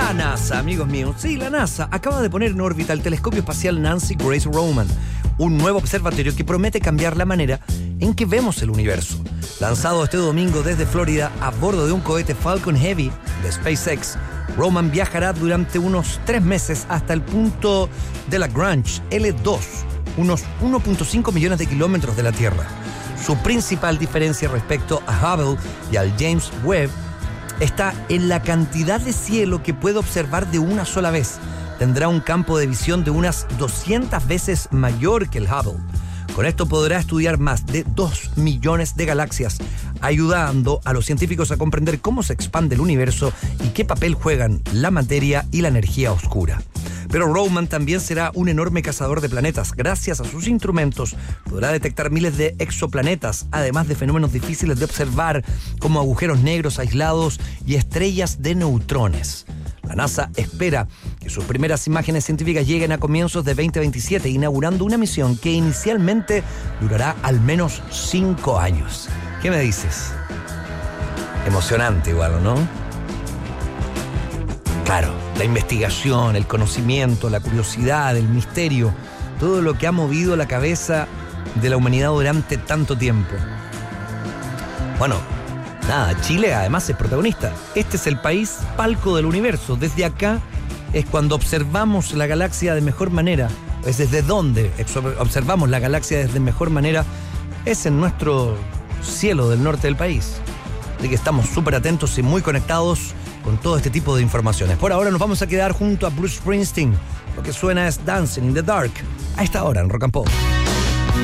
La NASA, amigos míos, sí, la NASA acaba de poner en órbita el telescopio espacial Nancy Grace Roman, un nuevo observatorio que promete cambiar la manera en que vemos el universo. Lanzado este domingo desde Florida a bordo de un cohete Falcon Heavy de SpaceX, Roman viajará durante unos 3 meses hasta el punto de Lagrange L2, unos 1.5 millones de kilómetros de la Tierra. Su principal diferencia respecto a Hubble y al James Webb está en la cantidad de cielo que puede observar de una sola vez. Tendrá un campo de visión de unas 200 veces mayor que el Hubble. Con esto podrá estudiar más de 2 millones de galaxias, ayudando a los científicos a comprender cómo se expande el universo y qué papel juegan la materia y la energía oscura. Pero Roman también será un enorme cazador de planetas. Gracias a sus instrumentos podrá detectar miles de exoplanetas, además de fenómenos difíciles de observar como agujeros negros aislados y estrellas de neutrones. La NASA espera que sus primeras imágenes científicas lleguen a comienzos de 2027, inaugurando una misión que inicialmente durará al menos 5 años. ¿Qué me dices? Emocionante igual, ¿no? Claro, la investigación, el conocimiento, la curiosidad, el misterio, todo lo que ha movido la cabeza de la humanidad durante tanto tiempo. Bueno, nada, Chile además es protagonista. Este es el país palco del universo. Desde acá es cuando observamos la galaxia de mejor manera. Es desde donde observamos la galaxia desde mejor manera. Es en nuestro cielo del norte del país. Así que estamos súper atentos y muy conectados con todo este tipo de informaciones. Por ahora nos vamos a quedar junto a Bruce Springsteen. Lo que suena es Dancing in the Dark, a esta hora en Rock and Pop.